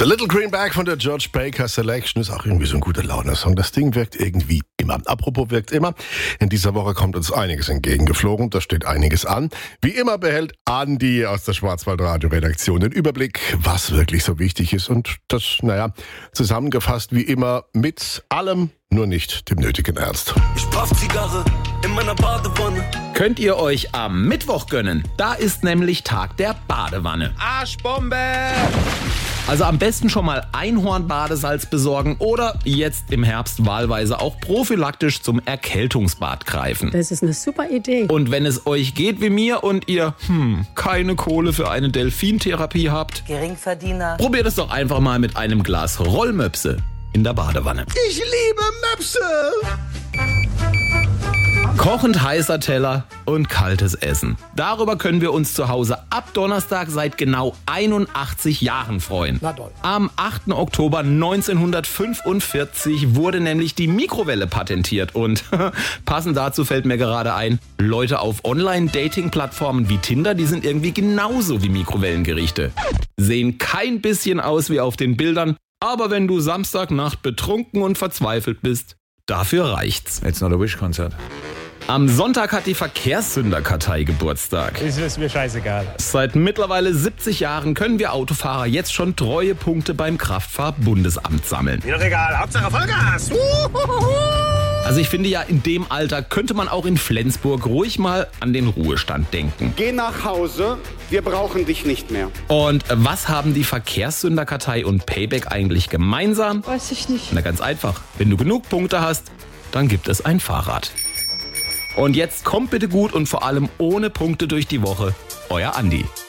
The Little Greenback von der George Baker Selection ist auch irgendwie so ein guter Laune-Song. Das Ding wirkt irgendwie immer. Apropos wirkt immer, in dieser Woche kommt uns einiges entgegengeflogen. Da steht einiges an. Wie immer behält Andi aus der Schwarzwaldradio-Redaktion den Überblick, was wirklich so wichtig ist. Und das, zusammengefasst wie immer mit allem, nur nicht dem nötigen Ernst. Ich puff Zigarre in meiner Badewanne. Könnt ihr euch am Mittwoch gönnen. Da ist nämlich Tag der Badewanne. Arschbombe! Also am besten schon mal Einhornbadesalz besorgen oder jetzt im Herbst wahlweise auch prophylaktisch zum Erkältungsbad greifen. Das ist eine super Idee. Und wenn es euch geht wie mir und ihr keine Kohle für eine Delfintherapie habt, Geringverdiener. probiert es doch einfach mal mit einem Glas Rollmöpse in der Badewanne. Ich liebe Möpse! Kochend heißer Teller und kaltes Essen. Darüber können wir uns zu Hause ab Donnerstag seit genau 81 Jahren freuen. Na toll. Am 8. Oktober 1945 wurde nämlich die Mikrowelle patentiert und passend dazu fällt mir gerade ein, Leute auf Online-Dating-Plattformen wie Tinder, die sind irgendwie genauso wie Mikrowellengerichte. Sehen kein bisschen aus wie auf den Bildern, aber wenn du Samstagnacht betrunken und verzweifelt bist, dafür reicht's. It's not a Wish-Konzert. Am Sonntag hat die Verkehrssünderkartei Geburtstag. Ist mir scheißegal. Seit mittlerweile 70 Jahren können wir Autofahrer jetzt schon Treuepunkte beim Kraftfahrtbundesamt sammeln. Mir doch egal, Hauptsache Vollgas. Also ich finde ja, in dem Alter könnte man auch in Flensburg ruhig mal an den Ruhestand denken. Geh nach Hause, wir brauchen dich nicht mehr. Und was haben die Verkehrssünderkartei und Payback eigentlich gemeinsam? Weiß ich nicht. Na ganz einfach, wenn du genug Punkte hast, dann gibt es ein Fahrrad. Und jetzt kommt bitte gut und vor allem ohne Punkte durch die Woche. Euer Andi.